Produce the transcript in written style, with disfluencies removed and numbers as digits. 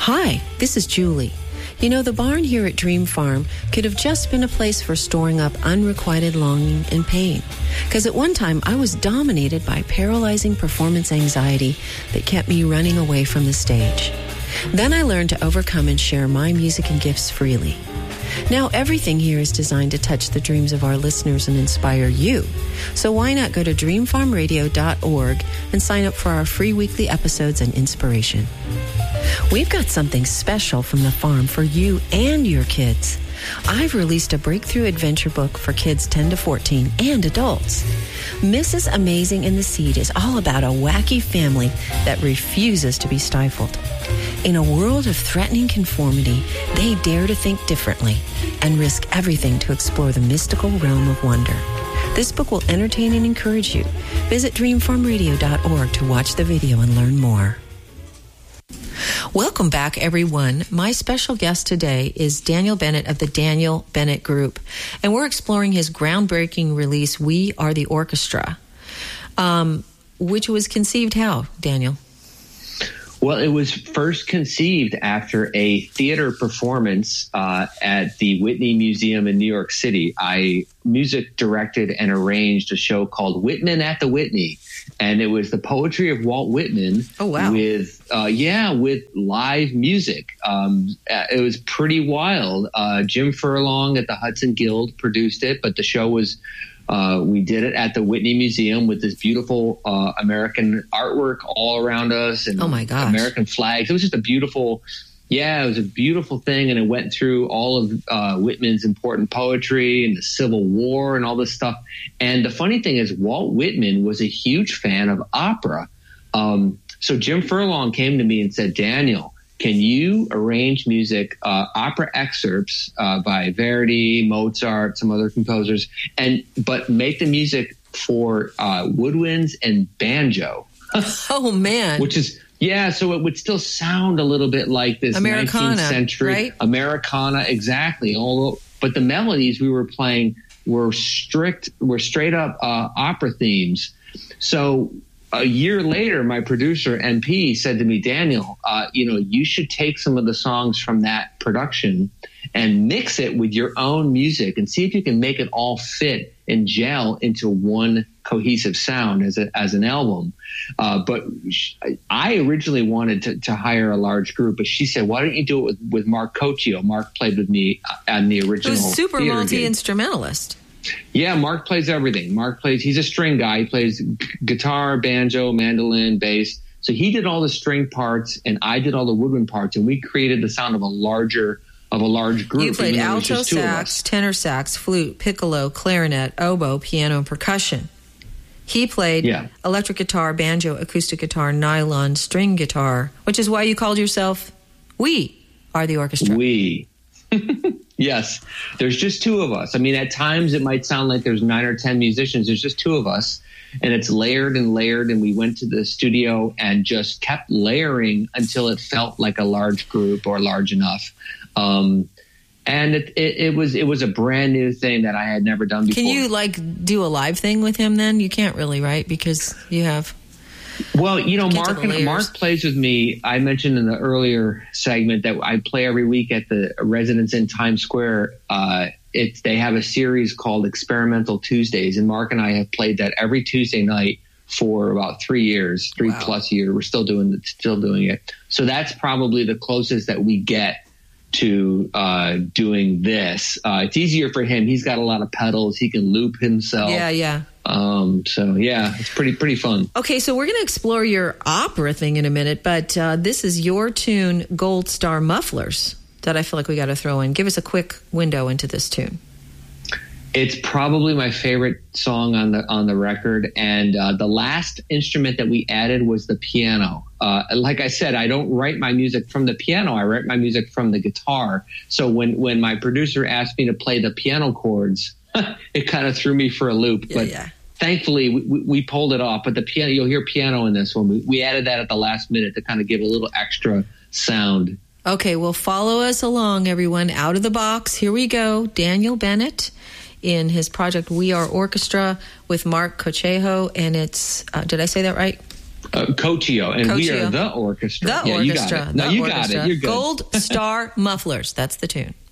Hi, this is Julie. You know, the barn here at Dream Farm could have just been a place for storing up unrequited longing and pain. Because at one time, I was dominated by paralyzing performance anxiety that kept me running away from the stage. Then I learned to overcome and share my music and gifts freely. Now everything here is designed to touch the dreams of our listeners and inspire you. So why not go to dreamfarmradio.org and sign up for our free weekly episodes and inspiration. We've got something special from the farm for you and your kids. I've released a breakthrough adventure book for kids 10 to 14 and adults. Mrs. Amazing and the Seed is all about a wacky family that refuses to be stifled. In a world of threatening conformity, they dare to think differently and risk everything to explore the mystical realm of wonder. This book will entertain and encourage you. Visit dreamfarmradio.org to watch the video and learn more. Welcome back, everyone. My special guest today is Daniel Bennett of the Daniel Bennett Group, and we're exploring his groundbreaking release, We Are the Orchestra, which was conceived how, Daniel? Well, it was first conceived after a theater performance at the Whitney Museum in New York City. I music directed and arranged a show called Whitman at the Whitney. And it was the poetry of Walt Whitman with live music. It was pretty wild. Jim Furlong at the Hudson Guild produced it, but the show was we did it at the Whitney Museum with this beautiful American artwork all around us and American flags. It was just a beautiful thing. And it went through all of Whitman's important poetry and the Civil War and all this stuff. And the funny thing is Walt Whitman was a huge fan of opera. So Jim Furlong came to me and said, Daniel, can you arrange music, opera excerpts by Verdi, Mozart, some other composers, but make the music for woodwinds and banjo? Oh, man. Which is, so it would still sound a little bit like this Americana, 19th century. Right? Americana, exactly. But the melodies we were playing were straight up opera themes. So a year later, my producer, MP, said to me, Daniel, you should take some of the songs from that production and mix it with your own music and see if you can make it all fit and gel into one cohesive sound as an album. But I originally wanted to hire a large group, but she said, why don't you do it with Mark Cocchio? Mark played with me on the original. Who's super multi-instrumentalist. Yeah, Mark plays everything. He's a string guy. He plays guitar, banjo, mandolin, bass. So he did all the string parts and I did all the woodwind parts, and we created the sound of a large group. You played alto sax, tenor sax, flute, piccolo, clarinet, oboe, piano, and percussion. He played electric guitar, banjo, acoustic guitar, nylon, string guitar, which is why you called yourself We Are the Orchestra. We. Yes. There's just two of us. I mean, at times it might sound like there's 9 or 10 musicians. There's just two of us. And it's layered and layered. And we went to the studio and just kept layering until it felt like a large group or large enough. And it was a brand new thing that I had never done before. Can you do a live thing with him then? You can't really, right? Because you have... Well, Mark plays with me. I mentioned in the earlier segment that I play every week at the Residence Inn Times Square. They have a series called Experimental Tuesdays, and Mark and I have played that every Tuesday night for about 3 years, 3+ years. We're still doing it. So that's probably the closest that we get to doing this. It's easier for him. He's got a lot of pedals. He can loop himself. Yeah. It's pretty fun. Okay, so we're going to explore your opera thing in a minute, but this is your tune, Gold Star Mufflers, that I feel like we got to throw in. Give us a quick window into this tune. It's probably my favorite song on the record, and the last instrument that we added was the piano. Like I said, I don't write my music from the piano. I write my music from the guitar. So when my producer asked me to play the piano chords, it kind of threw me for a loop. Thankfully, we pulled it off. But the piano, you'll hear piano in this one. We added that at the last minute to kind of give a little extra sound. Okay, well, follow us along, everyone. Out of the box, here we go. Daniel Bennett in his project We Are Orchestra with Mark Cocchio, and it's, did I say that right? Cochio, and we are the orchestra. The orchestra. You got it. No, you got it. You're good. Gold Star Mufflers. That's the tune.